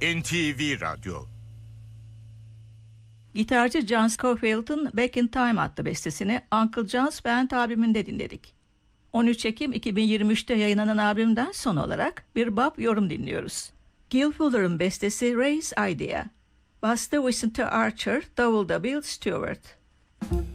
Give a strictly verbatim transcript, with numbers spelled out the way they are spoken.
N T V Radyo. Gitarcı John Scofield'ın Back in Time adlı bestesini Uncle John's Band albümünde dinledik. on üç Ekim iki bin yirmi üçte yayınlanan albümden son olarak bir bop yorum dinliyoruz. Gil Fuller'ın bestesi Ray's Idea. Basta Vicente Archer, davulda Bill Stewart.